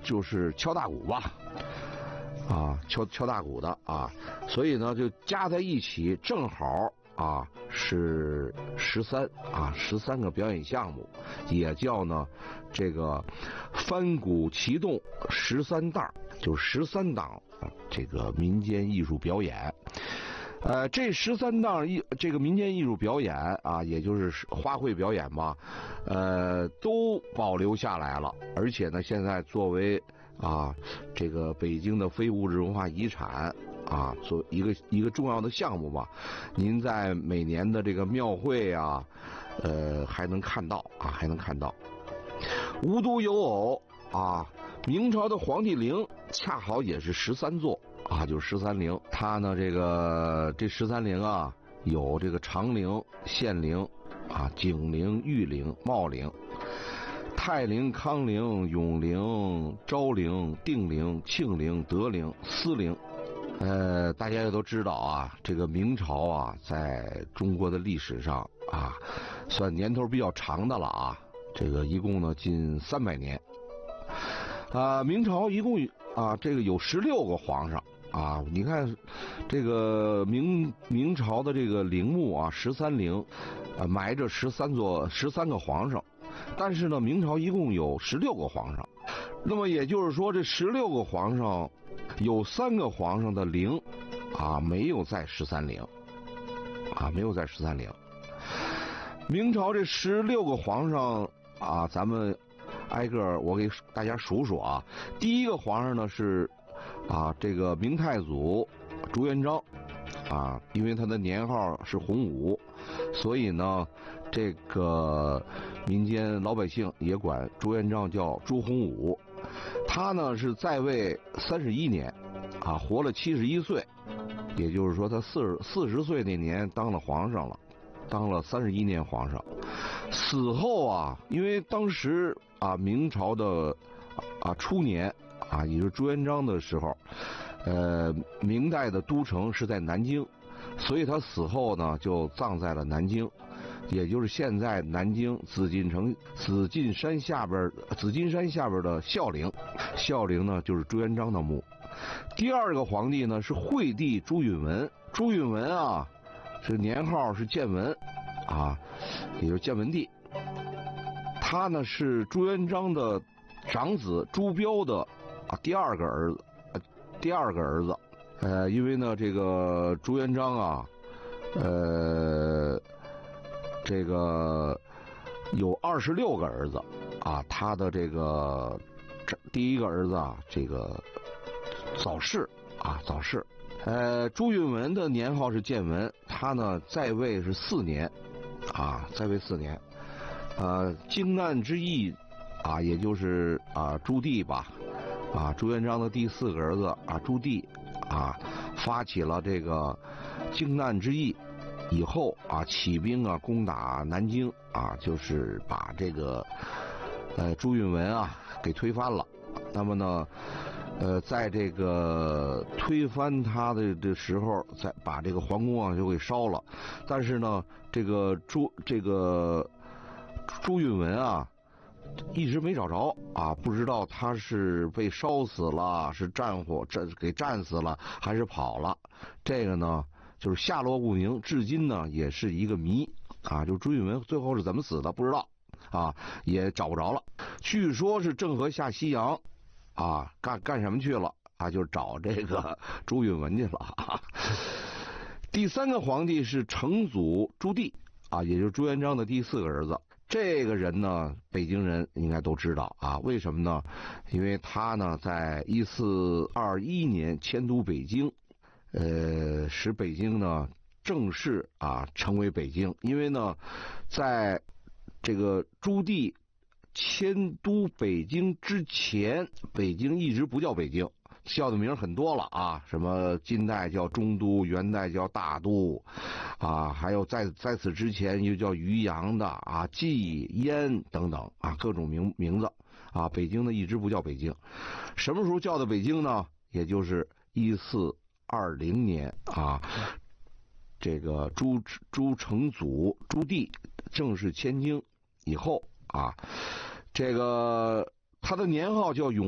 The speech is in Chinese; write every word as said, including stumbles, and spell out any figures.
就是敲大鼓吧，啊，敲敲大鼓的啊，所以呢就加在一起正好啊是十三啊十三个表演项目，也叫呢这个翻鼓齐动十三档，就十三档这个民间艺术表演。呃，这十三档艺这个民间艺术表演啊，也就是花卉表演吧，呃，都保留下来了，而且呢，现在作为啊这个北京的非物质文化遗产啊，做一个一个重要的项目吧，您在每年的这个庙会啊，呃，还能看到啊，还能看到。无独有偶啊，明朝的皇帝陵恰好也是十三座。啊，就是十三陵，它呢，这个这十三陵啊，有这个长陵、献陵、啊景陵、裕陵、茂陵、泰陵、康陵、永陵、昭陵、定陵、庆陵、德陵、思陵。呃，大家也都知道啊，这个明朝啊，在中国的历史上啊，算年头比较长的了啊。这个一共呢近三百年。啊，明朝一共啊，这个有十六个皇上。啊，你看，这个明明朝的这个陵墓啊，十三陵，呃，埋着十三座十三个皇上，但是呢，明朝一共有十六个皇上，那么也就是说，这十六个皇上，有三个皇上的陵，啊，没有在十三陵，啊，没有在十三陵。明朝这十六个皇上啊，咱们挨个我给大家数数啊，第一个皇上呢是。啊，这个明太祖朱元璋，啊，因为他的年号是洪武，所以呢，这个民间老百姓也管朱元璋叫朱洪武。他呢是在位三十一年，啊，活了七十一岁，也就是说他四十四十岁那年当了皇上了，当了三十一年皇上。死后啊，因为当时啊明朝的啊初年。啊，也就是朱元璋的时候，呃，明代的都城是在南京，所以他死后呢就葬在了南京，也就是现在南京紫禁城紫禁山下边紫金山下边的孝陵，孝陵呢就是朱元璋的墓。第二个皇帝呢是惠帝朱允文，朱允文啊，这年号是建文，啊，也就是建文帝。他呢是朱元璋的长子朱标的。啊，第二个儿子，呃，第二个儿子，呃，因为呢，这个朱元璋啊，呃，这个有二十六个儿子啊，他的这个这第一个儿子啊，这个早逝啊，早逝。呃，朱允文的年号是建文，他呢在位是四年，啊，在位四年，呃，靖难之役啊，也就是啊朱棣吧。啊，朱元璋的第四个儿子啊，朱棣啊，发起了这个靖难之役，以后啊，起兵啊，攻打南京啊，就是把这个呃朱允文啊给推翻了。那么呢，呃，在这个推翻他的的时候，再把这个皇宫啊就给烧了。但是呢，这个朱这个朱允文啊。一直没找着啊，不知道他是被烧死了，是战火战给战死了，还是跑了？这个呢，就是下落不明，至今呢也是一个谜啊。就朱允文最后是怎么死的，不知道啊，也找不着了。据说是郑和下西洋啊，干干什么去了啊？就找这个朱允文去了啊。第三个皇帝是成祖朱棣啊，也就是朱元璋的第四个儿子。这个人呢，北京人应该都知道啊。为什么呢？因为他呢，在一四二一年迁都北京，呃，使北京呢正式啊成为北京。因为呢，在这个朱棣迁都北京之前，北京一直不叫北京。叫的名很多了啊，什么金代叫中都，元代叫大都，啊，还有在在此之前又叫渔阳的啊、蓟、燕等等啊，各种名名字啊。北京呢一直不叫北京，什么时候叫的北京呢？也就是一四二零年啊，这个朱朱成祖朱棣正式迁京以后啊，这个他的年号叫永